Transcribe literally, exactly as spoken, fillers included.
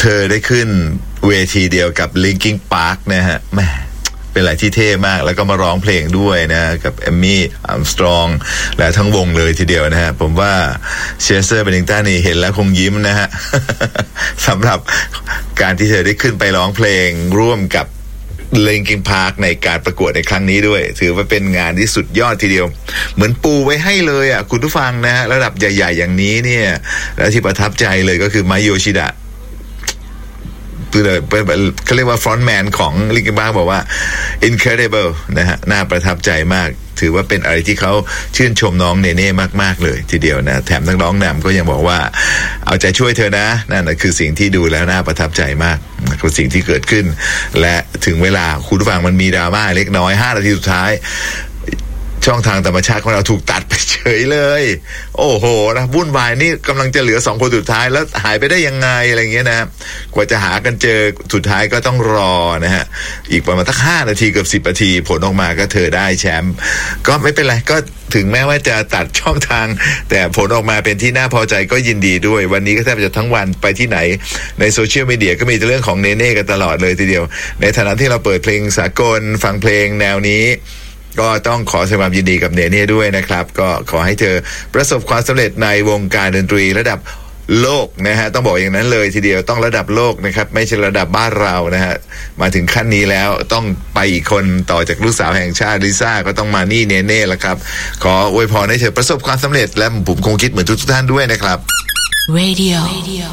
เธอได้ขึ้นเวทีเดียวกับ Linkin Park นะฮะแหมเป็นอะไรที่เท่มากแล้วก็มาร้องเพลงด้วยนะกับเอมมี่อาร์มสตรองและทั้งวงเลยทีเดียวนะฮะผมว่าเชสเตอร์เบนนิงตันนี่เห็นแล้วคงยิ้มนะฮะ สำหรับการที่เธอได้ขึ้นไปร้องเพลงร่วมกับLinkin Park ในการประกวดในครั้งนี้ด้วยถือว่าเป็นงานที่สุดยอดทีเดียวเหมือนปูไว้ให้เลยอ่ะคุณผู้ฟังนะฮะระดับใหญ่ๆอย่างนี้เนี่ยแล้วที่ประทับใจเลยก็คือไมโยชิดะเขาเรียกว่าฟรอนต์แมนของ Linkin Park บอกว่า incredible นะฮะน่าประทับใจมากถือว่าเป็นอะไรที่เขาชื่นชมน้องเนเน่มากๆเลยทีเดียวนะแถมนักร้องนำก็ยังบอกว่าเอาใจช่วยเธอนะนั่นคือสิ่งที่ดูแล้วน่าประทับใจมากคือสิ่งที่เกิดขึ้นและถึงเวลาคุณผู้ฟังมันมีดราม่าเล็กน้อยห้านาทีสุดท้ายช่องทางธรรมชาติของเราถูกตัดไปเฉยเลยโอ้โหนะวุ่นวายนี่กำลังจะเหลือสองคนสุดท้ายแล้วหายไปได้ยังไงอะไรเงี้ยนะกว่าจะหากันเจอสุดท้ายก็ต้องรอนะฮะอีกประมาณสักห้านาทีเกือบสิบนาทีผลออกมาก็เธอได้แชมป์ก็ไม่เป็นไรก็ถึงแม้ว่าจะตัดช่องทางแต่ผลออกมาเป็นที่น่าพอใจก็ยินดีด้วยวันนี้ก็แทบจะทั้งวันไปที่ไหนในโซเชียลมีเดียก็มีแต่เรื่องของเนเน่กันตลอดเลยทีเดียวในฐานะที่เราเปิดเพลงสากลฟังเพลงแนวนี้ก็ต้องขอแสดงความยินดีกับเนเน่ด้วยนะครับก็ขอให้เธอประสบความสำเร็จในวงการดนตรีระดับโลกนะฮะต้องบอกอย่างนั้นเลยทีเดียวต้องระดับโลกนะครับไม่ใช่ระดับบ้านเรานะฮะมาถึงขั้นนี้แล้วต้องไปอีกคนต่อจากลูกสาวแห่งชาติลิซ่าก็ต้องมานี่เนเน่ละครับขออวยพรให้เธอประสบความสำเร็จและผมคงคิดเหมือนทุกท่านด้วยนะครับ Radio